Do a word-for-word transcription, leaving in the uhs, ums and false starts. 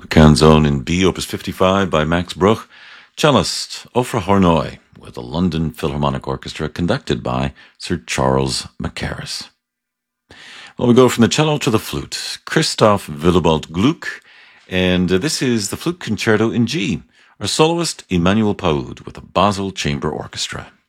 Canzone in B, Opus fifty-five by Max Bruch, cellist Ofra Hornoy, with the London Philharmonic Orchestra conducted by Sir Charles Mackerras. Well, we go from the cello to the flute. Christoph Willibald Gluck, and uh, this is the Flute Concerto in G, our soloist Emmanuel Paoud with the Basel Chamber Orchestra.